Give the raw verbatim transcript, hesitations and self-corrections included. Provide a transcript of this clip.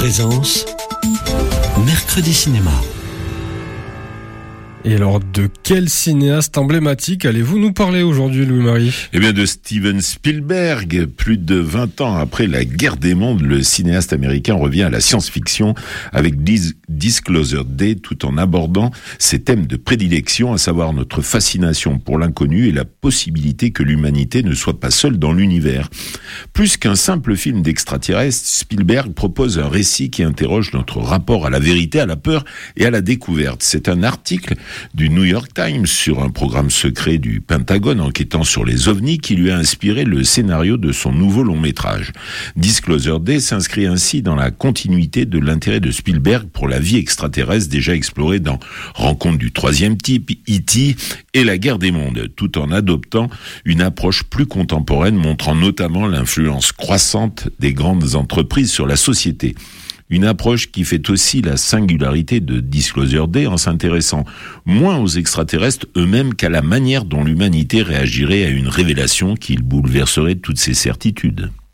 Présence, Mercredi Cinéma. Et alors, de quel cinéaste emblématique allez-vous nous parler aujourd'hui, Louis-Marie ? Eh bien, de Steven Spielberg. Plus de vingt ans après la guerre des mondes, le cinéaste américain revient à la science-fiction avec Dis- Disclosure Day, tout en abordant ses thèmes de prédilection, à savoir notre fascination pour l'inconnu et la possibilité que l'humanité ne soit pas seule dans l'univers. Plus qu'un simple film d'extraterrestres, Spielberg propose un récit qui interroge notre rapport à la vérité, à la peur et à la découverte. C'est un article du New York Times sur un programme secret du Pentagone enquêtant sur les ovnis qui lui a inspiré le scénario de son nouveau long métrage. Disclosure Day s'inscrit ainsi dans la continuité de l'intérêt de Spielberg pour la vie extraterrestre déjà explorée dans Rencontre du troisième type, E T et La guerre des mondes, tout en adoptant une approche plus contemporaine montrant notamment l'influence croissante des grandes entreprises sur la société. Une approche qui fait aussi la singularité de Disclosure Day en s'intéressant moins aux extraterrestres eux-mêmes qu'à la manière dont l'humanité réagirait à une révélation qui bouleverserait toutes ses certitudes.